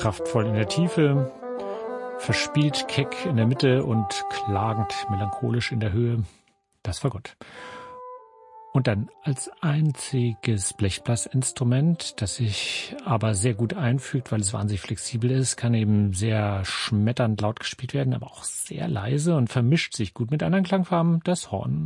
kraftvoll in der Tiefe, verspielt keck in der Mitte und klagend melancholisch in der Höhe. Das war Gott. Und dann als einziges Blechblasinstrument, das sich aber sehr gut einfügt, weil es wahnsinnig flexibel ist, kann eben sehr schmetternd laut gespielt werden, aber auch sehr leise und vermischt sich gut mit anderen Klangfarben, das Horn.